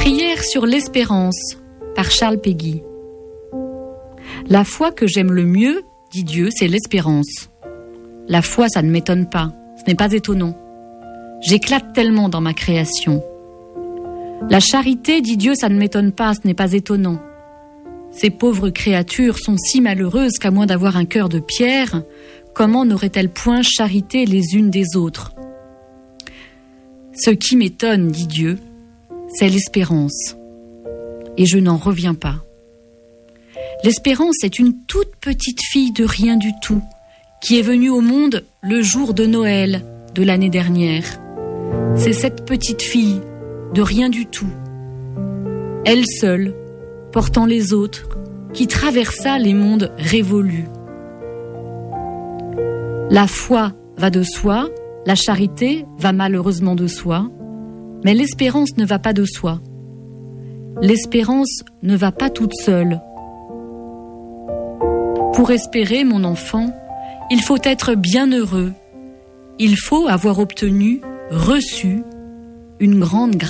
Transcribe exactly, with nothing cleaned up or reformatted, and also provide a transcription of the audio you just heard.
Prière sur l'espérance par Charles Péguy. La foi que j'aime le mieux, dit Dieu, c'est l'espérance. La foi, ça ne m'étonne pas, ce n'est pas étonnant. J'éclate tellement dans ma création. La charité, dit Dieu, ça ne m'étonne pas, ce n'est pas étonnant. Ces pauvres créatures sont si malheureuses qu'à moins d'avoir un cœur de pierre, comment n'auraient-elles point charité les unes des autres? Ce qui m'étonne, dit Dieu, c'est l'espérance. Et je n'en reviens pas. L'espérance est une toute petite fille de rien du tout, qui est venue au monde le jour de Noël de l'année dernière. C'est cette petite fille de rien du tout, elle seule, portant les autres, qui traversa les mondes révolus. La foi va de soi, la charité va malheureusement de soi, mais l'espérance ne va pas de soi. L'espérance ne va pas toute seule. Pour espérer, mon enfant, il faut être bien heureux. Il faut avoir obtenu, reçu, une grande grâce.